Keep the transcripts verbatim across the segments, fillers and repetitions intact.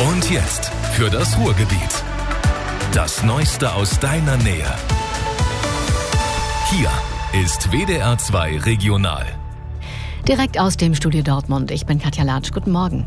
Und jetzt für das Ruhrgebiet. Das Neueste aus deiner Nähe. Hier ist W D R zwei Regional. Direkt aus dem Studio Dortmund. Ich bin Katja Latsch. Guten Morgen.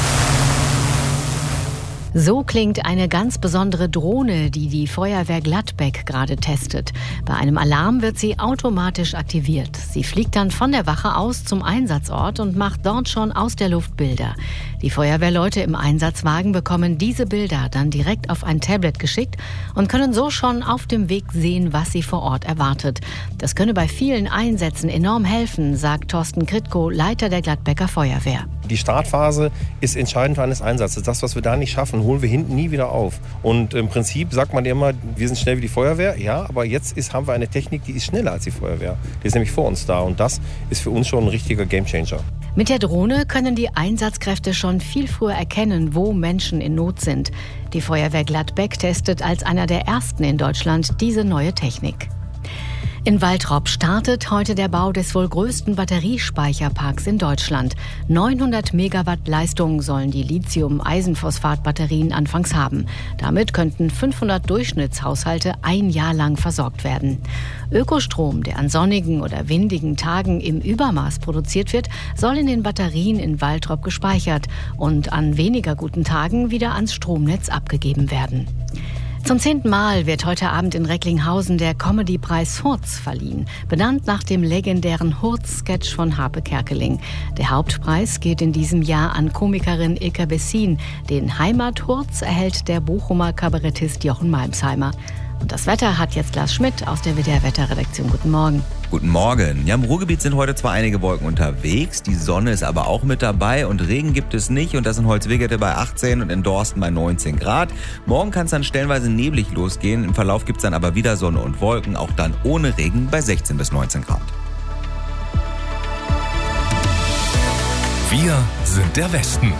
So klingt eine ganz besondere Drohne, die die Feuerwehr Gladbeck gerade testet. Bei einem Alarm wird sie automatisch aktiviert. Sie fliegt dann von der Wache aus zum Einsatzort und macht dort schon aus der Luft Bilder. Die Feuerwehrleute im Einsatzwagen bekommen diese Bilder dann direkt auf ein Tablet geschickt und können so schon auf dem Weg sehen, was sie vor Ort erwartet. Das könne bei vielen Einsätzen enorm helfen, sagt Thorsten Kritko, Leiter der Gladbecker Feuerwehr. Die Startphase ist entscheidend für eines Einsatzes. Das, was wir da nicht schaffen, holen wir hinten nie wieder auf. Und im Prinzip sagt man immer, wir sind schnell wie die Feuerwehr. Ja, aber jetzt ist, haben wir eine Technik, die ist schneller als die Feuerwehr. Die ist nämlich vor uns da. Und das ist für uns schon ein richtiger Gamechanger. Mit der Drohne können die Einsatzkräfte schon viel früher erkennen, wo Menschen in Not sind. Die Feuerwehr Gladbeck testet als einer der ersten in Deutschland diese neue Technik. In Waltrop startet heute der Bau des wohl größten Batteriespeicherparks in Deutschland. neunhundert Megawatt Leistung sollen die Lithium-Eisenphosphat-Batterien anfangs haben. Damit könnten fünfhundert Durchschnittshaushalte ein Jahr lang versorgt werden. Ökostrom, der an sonnigen oder windigen Tagen im Übermaß produziert wird, soll in den Batterien in Waltrop gespeichert und an weniger guten Tagen wieder ans Stromnetz abgegeben werden. Zum zehnten Mal wird heute Abend in Recklinghausen der Comedy-Preis Hurz verliehen, benannt nach dem legendären Hurz-Sketch von Harpe Kerkeling. Der Hauptpreis geht in diesem Jahr an Komikerin Ilka Bessin. Den Heimat-Hurz erhält der Bochumer Kabarettist Jochen Malmsheimer. Und das Wetter hat jetzt Lars Schmidt aus der W D R-Wetterredaktion. Guten Morgen. Guten Morgen. Ja, im Ruhrgebiet sind heute zwar einige Wolken unterwegs, die Sonne ist aber auch mit dabei und Regen gibt es nicht. Und das in Holzwickede bei achtzehn und in Dorsten bei neunzehn Grad. Morgen kann es dann stellenweise neblig losgehen. Im Verlauf gibt es dann aber wieder Sonne und Wolken, auch dann ohne Regen bei sechzehn bis neunzehn Grad. Wir sind der Westen.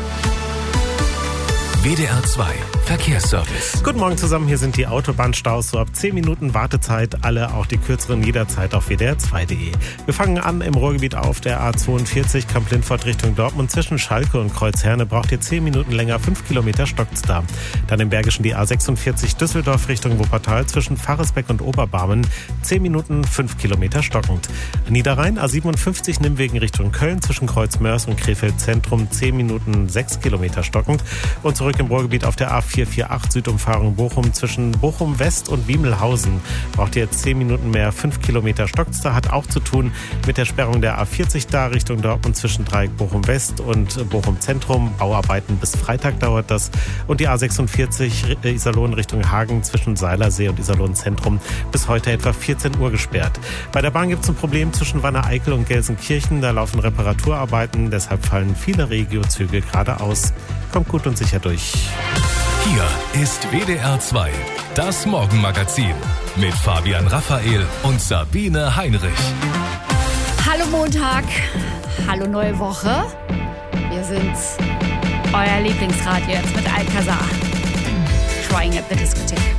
W D R zwei Verkehrsservice. Guten Morgen zusammen, hier sind die Autobahnstaus. So ab zehn Minuten Wartezeit, alle auch die kürzeren jederzeit auf W D R zwei punkt de. Wir fangen an im Ruhrgebiet auf der A zweiundvierzig Kamp-Lindfort Richtung Dortmund. Zwischen Schalke und Kreuzherne braucht ihr zehn Minuten länger, fünf Kilometer stockt's da. Dann im Bergischen die A sechsundvierzig Düsseldorf Richtung Wuppertal zwischen Pfarresbeck und Oberbarmen. zehn Minuten, fünf Kilometer stockend. Niederrhein A siebenundfünfzig Nimwegen Richtung Köln zwischen Kreuzmörs und Krefeld Zentrum. zehn Minuten, sechs Kilometer stockend. Und zurück im Ruhrgebiet auf der A vierhundertachtzig Südumfahrung Bochum zwischen Bochum West und Wiemelhausen. Braucht ihr jetzt zehn Minuten mehr, fünf Kilometer stockt's da. Hat auch zu tun mit der Sperrung der A vierzig da Richtung Dortmund zwischen Dreieck Bochum West und Bochum Zentrum. Bauarbeiten bis Freitag dauert das. Und die A sechsundvierzig Iserlohn Richtung Hagen zwischen Seilersee und Iserlohn Zentrum bis heute etwa vierzehn Uhr gesperrt. Bei der Bahn gibt es ein Problem zwischen Wanne-Eickel und Gelsenkirchen. Da laufen Reparaturarbeiten, deshalb fallen viele Regiozüge geradeaus. Kommt gut und sicher durch. Hier ist W D R zwei, das Morgenmagazin mit Fabian Raphael und Sabine Heinrich. Hallo Montag, hallo neue Woche. Wir sind euer Lieblingsradio jetzt mit Alcazar. Crying at the Discotheque.